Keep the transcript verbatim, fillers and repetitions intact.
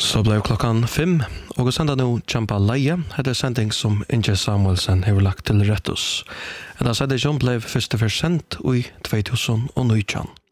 Så blev klockan fem och sända nu Champa Leia hade sändning som Inge Samuelsen har lagt till rättus. Det sändningen blev först för sent i tjugohundranitton.